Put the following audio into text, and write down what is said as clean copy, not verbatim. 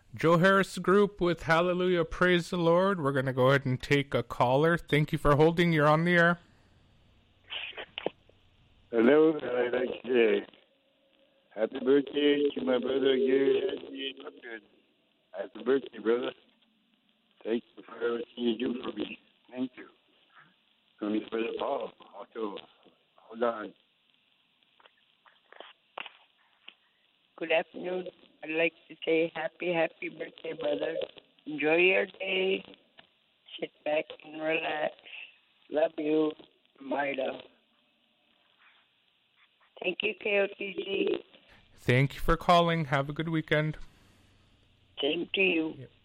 Joe Harris Group with Hallelujah, Praise the Lord. We're going to go ahead and take a caller. Thank you for holding. You're on the air. Hello, I'd like to say happy birthday to my brother Gary. Happy birthday, brother. Thank you for everything you do for me. Thank you. From his brother Paul. Also, hold on. Good afternoon. I'd like to say happy birthday, brother. Enjoy your day. Sit back and relax. Love you. Maida. Thank you, KOTC. Thank you for calling. Have a good weekend. Same to you. Yep.